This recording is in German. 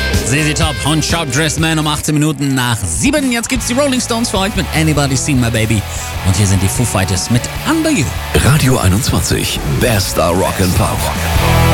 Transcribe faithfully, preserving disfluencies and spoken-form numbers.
Z Z Top und Sharp Dressed Man um achtzehn Minuten nach sieben. Jetzt gibt's die Rolling Stones für euch mit Anybody's Seen My Baby. Und hier sind die Foo Fighters mit Under You. Radio einundzwanzig, Bester Rock and Pop.